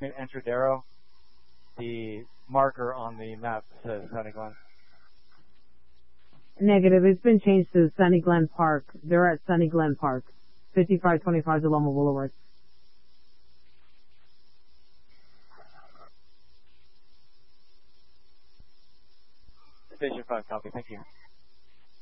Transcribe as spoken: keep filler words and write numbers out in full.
Entradero. The marker on the map says Sunny Glen. Negative. It's been changed to Sunny Glen Park. They're at Sunny Glen Park, fifty-five twenty-five Deloma Boulevard. Station five, copy. Thank you.